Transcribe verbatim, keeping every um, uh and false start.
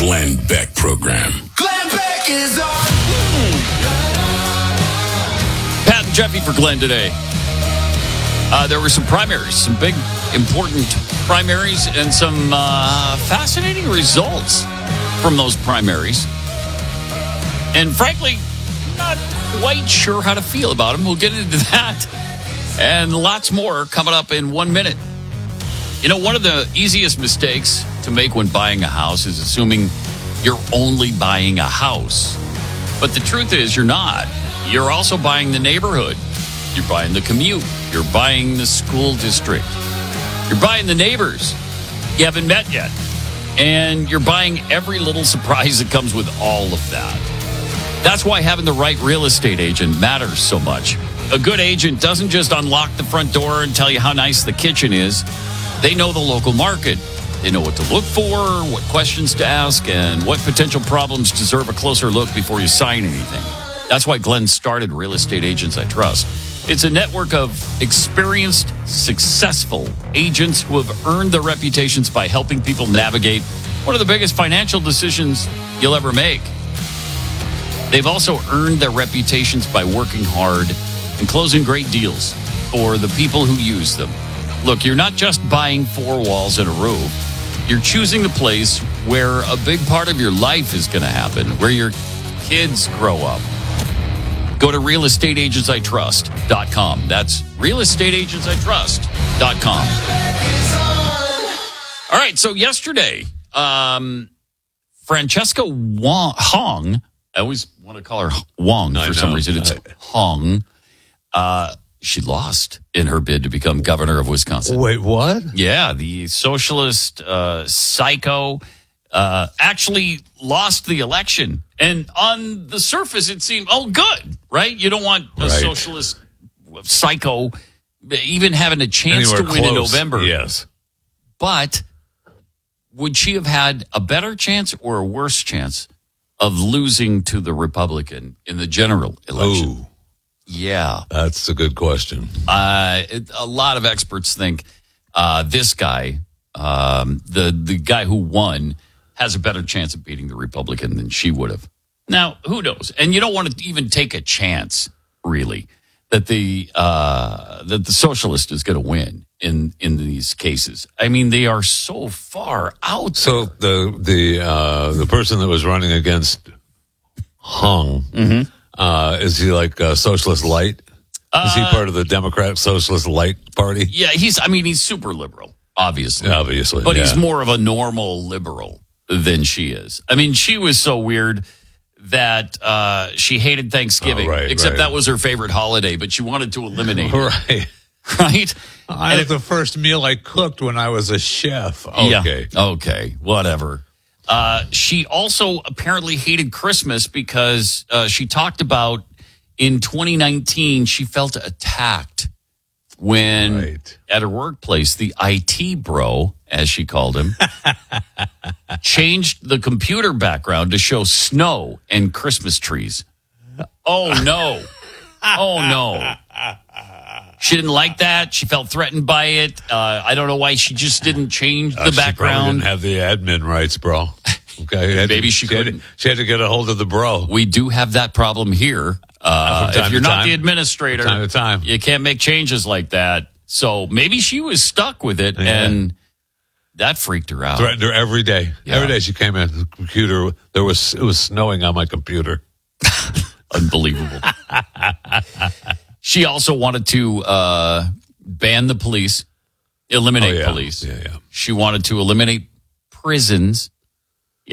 Glenn Beck program. Glenn Beck is on. Pat and Jeffy for Glenn today. Uh, there were some primaries, some big, important primaries, and some uh, fascinating results from those primaries. And frankly, not quite sure how to feel about them. We'll get into that and lots more coming up in one minute. You know, one of the easiest mistakes to make when buying a house is assuming you're only buying a house. But the truth is you're not. You're also buying the neighborhood. You're buying the commute. You're buying the school district. You're buying the neighbors you haven't met yet. And you're buying every little surprise that comes with all of that. That's why having the right real estate agent matters so much. A good agent doesn't just unlock the front door and tell you how nice the kitchen is. They know the local market. They know what to look for, what questions to ask, and what potential problems deserve a closer look before you sign anything. That's why Glenn started Real Estate Agents I Trust. It's a network of experienced, successful agents who have earned their reputations by helping people navigate one of the biggest financial decisions you'll ever make. They've also earned their reputations by working hard and closing great deals for the people who use them. Look, you're not just buying four walls and a roof. You're choosing the place where a big part of your life is going to happen, where your kids grow up. Go to real estate agents I trust dot com. That's real estate agents I trust dot com. All right, so yesterday, um, Francesca Wong, Hong, I always want to call her Wong for some reason. It's Hong. Uh, she lost in her bid to become governor of Wisconsin. Wait, what? Yeah, the socialist uh, psycho uh, actually lost the election. And on the surface, it seemed, oh, good, right? You don't want a right. socialist psycho even having a chance Anywhere to win close. in November. Yes. But would she have had a better chance or a worse chance of losing to the Republican in the general election? Ooh, yeah. that's a good question. Uh, it, a lot of experts think uh, this guy, um, the the guy who won, has a better chance of beating the Republican than she would have. Now, who knows? And you don't want to even take a chance, really, that the uh, that the socialist is going to win in in these cases. I mean, they are so far out. So the the uh, the person that was running against Hung, Mm-hmm. uh, is he like a socialist light? Is he part of the Democrat Socialist Light Party? Yeah, he's. I mean, he's super liberal, obviously, Obviously, but yeah. he's more of a normal liberal than she is. I mean, she was so weird that uh, she hated Thanksgiving, Oh, right, except right. that was her favorite holiday, but she wanted to eliminate it, Right. right? I And had the first meal I cooked when I was a chef. Okay. Yeah, okay, whatever. Uh, she also apparently hated Christmas because uh, she talked about in twenty nineteen she felt attacked when Right. at her workplace, the I T bro, as she called him, changed the computer background to show snow and Christmas trees. Oh, no. Oh, no. She didn't like that. She felt threatened by it. Uh, I don't know why she just didn't change the Uh, she probably background. didn't have the admin rights, bro. Okay. Had Maybe to- she had to- couldn't. She had to get a hold of the bro. We do have that problem here. Uh, From time if you're to not time. the administrator, Time to time. you can't make changes like that. So maybe she was stuck with it, Yeah. and that freaked her out. Threatened her every day. Yeah. Every day she came in the computer. There was it was snowing on my computer. Unbelievable. She also wanted to uh, ban the police, eliminate Oh, yeah. police. Yeah, yeah. She wanted to eliminate prisons